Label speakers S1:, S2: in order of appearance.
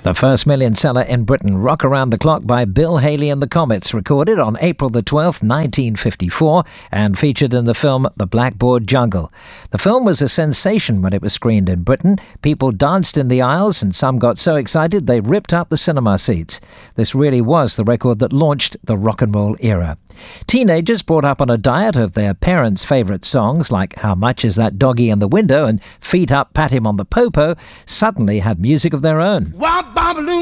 S1: The first million seller in Britain, Rock Around the Clock by Bill Haley and the Comets, recorded on April the 12th, 1954, and featured in the film The Blackboard Jungle. The film was a sensation when it was screened in Britain. People danced in the aisles, and some got so excited they ripped up the cinema seats. This really was the record that launched the rock and roll era. Teenagers brought up on a diet of their parents' favourite songs like How Much Is That Doggy in the Window and Feet Up, Pat Him on the Popo suddenly had music of their own.